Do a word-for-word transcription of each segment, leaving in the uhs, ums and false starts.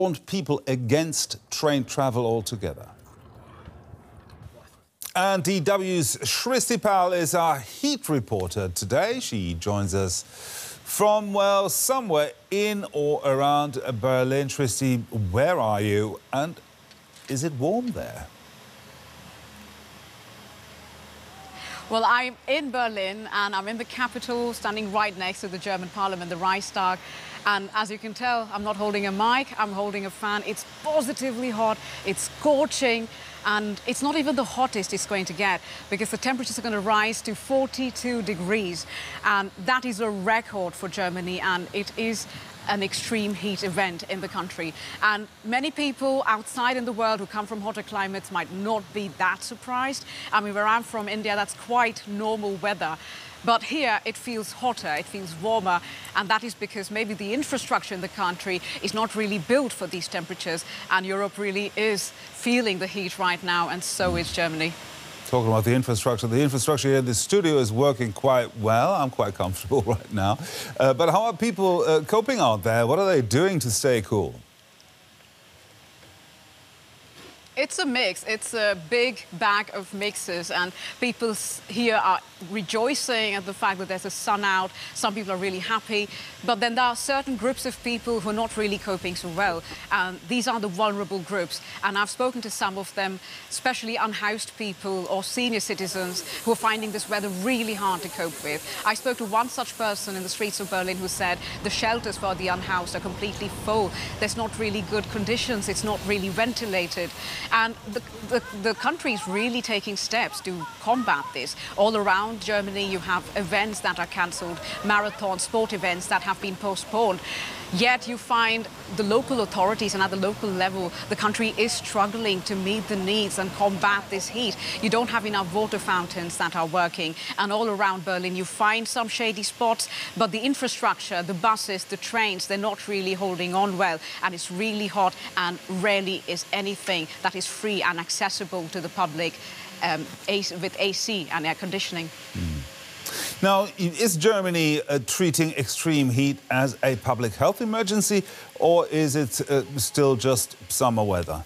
warned people against train travel altogether. And D W's Shristi Powell is our heat reporter today. She joins us from, well, somewhere in or around Berlin. Shristi, where are you? And is it warm there? Well, I'm in Berlin and I'm in the capital, standing right next to the German parliament, the Reichstag. And as you can tell, I'm not holding a mic, I'm holding a fan. It's positively hot, it's scorching, and it's not even the hottest it's going to get because the temperatures are going to rise to forty-two degrees. And that is a record for Germany, and it is an extreme heat event in the country. And many people outside in the world who come from hotter climates might not be that surprised. I mean, where I'm from, India, that's quite normal weather. But here it feels hotter, it feels warmer, and that is because maybe the infrastructure in the country is not really built for these temperatures, and Europe really is feeling the heat right now, and so is Germany. Talking about the infrastructure, the infrastructure here in the studio is working quite well. I'm quite comfortable right now. Uh, but how are people uh, coping out there? What are they doing to stay cool? It's a mix. It's a big bag of mixes, and people here are rejoicing at the fact that there's a sun out. Some people are really happy, but then there are certain groups of people who are not really coping so well, and these are the vulnerable groups. And I've spoken to some of them, especially unhoused people or senior citizens who are finding this weather really hard to cope with. I spoke to one such person in the streets of Berlin who said the shelters for the unhoused are completely full. There's not really good conditions. It's not really ventilated. And the, the, the country is really taking steps to combat this. All around Germany, you have events that are cancelled, marathon sport events that have been postponed. Yet you find the local authorities, and at the local level, the country is struggling to meet the needs and combat this heat. You don't have enough water fountains that are working. And all around Berlin, you find some shady spots, but the infrastructure, the buses, the trains, they're not really holding on well. And it's really hot, and rarely is anything that is free and accessible to the public um, with A C and air conditioning. Mm. Now, is Germany uh, treating extreme heat as a public health emergency, or is it uh, still just summer weather?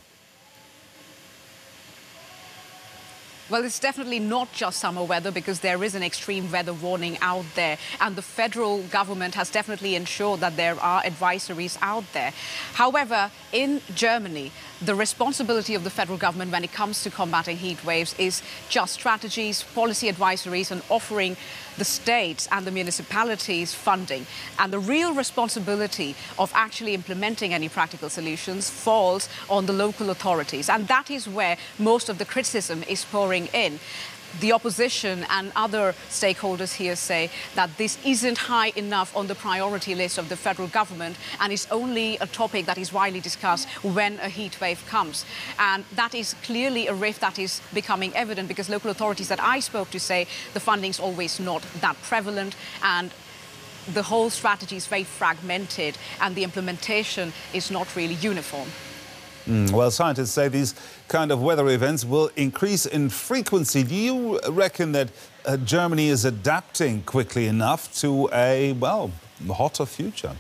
Well, it's definitely not just summer weather, because there is an extreme weather warning out there. And the federal government has definitely ensured that there are advisories out there. However, in Germany, the responsibility of the federal government when it comes to combating heat waves is just strategies, policy advisories, and offering the states and the municipalities funding. And the real responsibility of actually implementing any practical solutions falls on the local authorities. And that is where most of the criticism is pouring in. The opposition and other stakeholders here say that this isn't high enough on the priority list of the federal government, and it's only a topic that is widely discussed when a heat wave comes. And that is clearly a rift that is becoming evident, because local authorities that I spoke to say the funding's always not that prevalent, and the whole strategy is very fragmented, and the implementation is not really uniform. Mm, well, scientists say these kind of weather events will increase in frequency. Do you reckon that uh, Germany is adapting quickly enough to a, well, hotter future?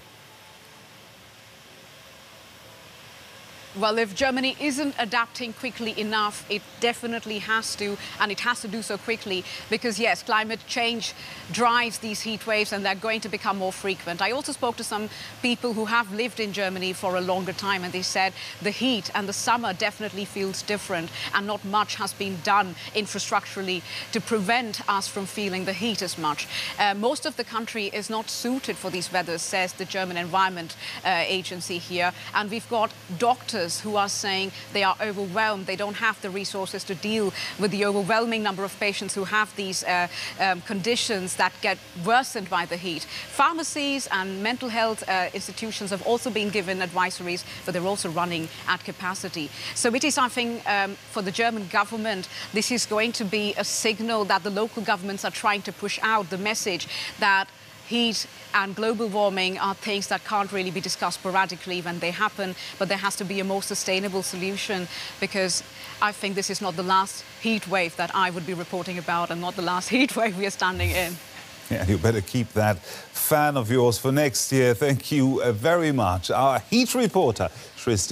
Well, if Germany isn't adapting quickly enough, it definitely has to, and it has to do so quickly, because, yes, climate change drives these heat waves, and they're going to become more frequent. I also spoke to some people who have lived in Germany for a longer time, and they said the heat and the summer definitely feels different, and not much has been done infrastructurally to prevent us from feeling the heat as much. Uh, most of the country is not suited for these weathers, says the German Environment uh, Agency here, and we've got doctors who are saying they are overwhelmed. They don't have the resources to deal with the overwhelming number of patients who have these uh, um, conditions that get worsened by the heat. Pharmacies and mental health uh, institutions have also been given advisories, but they're also running at capacity. So it is, I think, um, for the German government, this is going to be a signal that the local governments are trying to push out the message that heat and global warming are things that can't really be discussed sporadically when they happen, but there has to be a more sustainable solution, because I think this is not the last heat wave that I would be reporting about, and not the last heat wave we are standing in. Yeah, you better keep that fan of yours for next year. Thank you very much. Our heat reporter, Shristi.